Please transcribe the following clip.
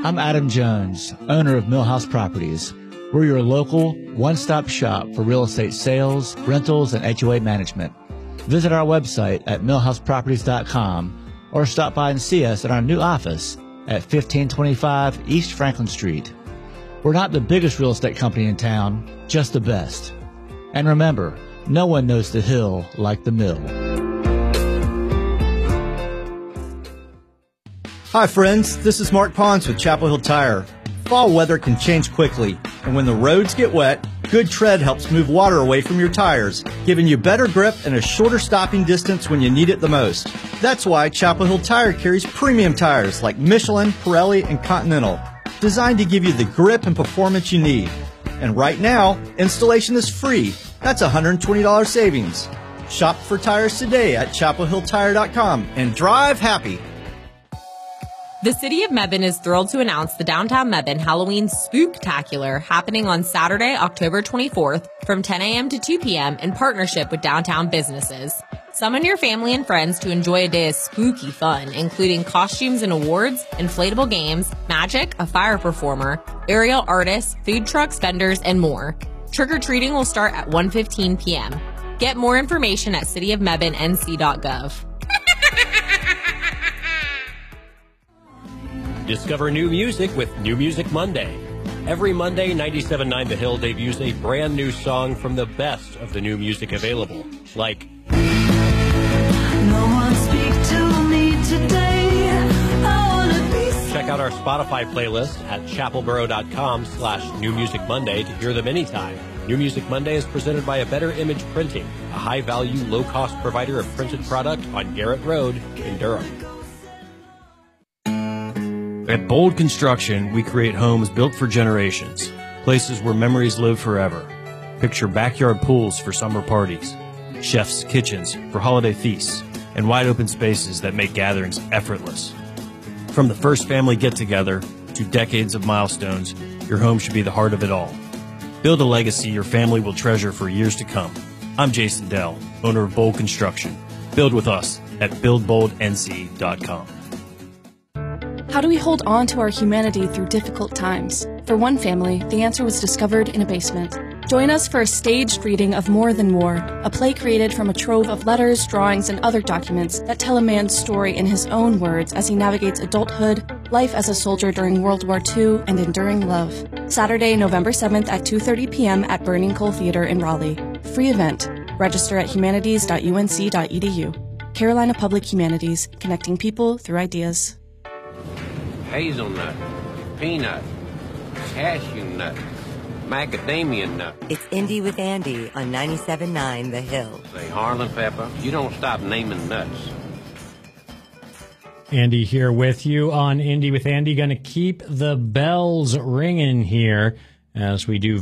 I'm Adam Jones, owner of Millhouse Properties. We're your local one-stop shop for real estate sales, rentals, and HOA management. Visit our website at millhouseproperties.com or stop by and see us at our new office at 1525 East Franklin Street. We're not the biggest real estate company in town, just the best. And remember, no one knows the hill like the mill. Hi friends, this is Mark Pons with Chapel Hill Tire. Fall weather can change quickly, and when the roads get wet, good tread helps move water away from your tires, giving you better grip and a shorter stopping distance when you need it the most. That's why Chapel Hill Tire carries premium tires like Michelin, Pirelli, and Continental, designed to give you the grip and performance you need. And right now, installation is free. That's $120 savings. Shop for tires today at chapelhilltire.com and drive happy. The City of Mebane is thrilled to announce the Downtown Mebane Halloween Spooktacular happening on Saturday, October 24th from 10 a.m. to 2 p.m. in partnership with downtown businesses. Summon your family and friends to enjoy a day of spooky fun, including costumes and awards, inflatable games, magic, a fire performer, aerial artists, food trucks, vendors, and more. Trick-or-treating will start at 1:15 p.m. Get more information at cityofmebanenc.gov. Discover new music with New Music Monday. Every Monday, 97.9 The Hill debuts a brand new song from the best of the new music available, like No one speak to me today. I wanna be. Check out our Spotify playlist at chapelboro.com/New Music Monday to hear them anytime. New Music Monday is presented by A Better Image Printing, a high-value, low-cost provider of printed product on Garrett Road in Durham. At Bold Construction, we create homes built for generations, places where memories live forever. Picture backyard pools for summer parties, chef's kitchens for holiday feasts, and wide open spaces that make gatherings effortless. From the first family get-together to decades of milestones, your home should be the heart of it all. Build a legacy your family will treasure for years to come. I'm Jason Dell, owner of Bold Construction. Build with us at buildboldnc.com. How do we hold on to our humanity through difficult times? For one family, the answer was discovered in a basement. Join us for a staged reading of More Than War, a play created from a trove of letters, drawings, and other documents that tell a man's story in his own words as he navigates adulthood, life as a soldier during World War II, and enduring love. Saturday, November 7th at 2:30 p.m. at Burning Coal Theater in Raleigh. Free event. Register at humanities.unc.edu. Carolina Public Humanities, connecting people through ideas. Hazelnut, peanut, cashew nut, macadamia nut. It's Indy with Andy on 97.9 The Hill. Say, Harlan Pepper, you don't stop naming nuts. Andy here with you on Indy with Andy. Going to keep the bells ringing here as we do